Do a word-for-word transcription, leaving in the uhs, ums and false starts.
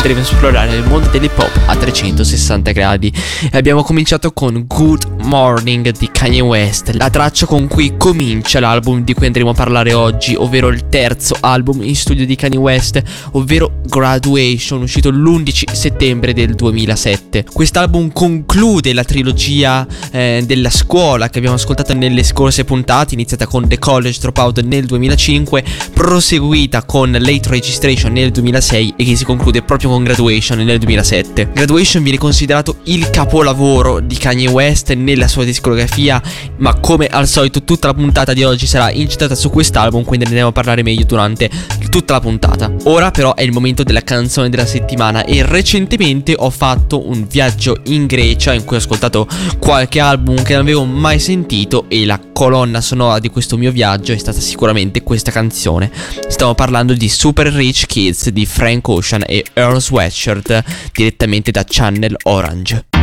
andremo a esplorare il mondo dell'hip hop a trecentosessanta gradi. E abbiamo cominciato con Good Morning di Kanye West, la traccia con cui comincia l'album di cui andremo a parlare oggi, ovvero il terzo album in studio di Kanye West, ovvero Graduation, uscito l'undici settembre del duemilasette. Quest'album conclude la trilogia eh, della scuola che abbiamo ascoltato nelle scorse puntate, iniziata con The College Dropout nel duemilacinque, proseguita con Late Registration nel duemilasei e che si conclude proprio con Graduation nel duemilasette. Graduation viene considerato il capolavoro di Kanye West nella sua discografia, ma come al solito tutta la puntata di oggi sarà incentrata su quest'album, quindi ne andiamo a parlare meglio durante tutta la puntata. Ora però è il momento della canzone della settimana e recentemente ho fatto un viaggio in Grecia in cui ho ascoltato qualche album che non avevo mai sentito e la colonna sonora di questo mio viaggio è stata sicuramente questa canzone. Stiamo parlando di Super Rich Kids di Frank Ocean e Earl Sweatshirt direttamente da Channel Orange.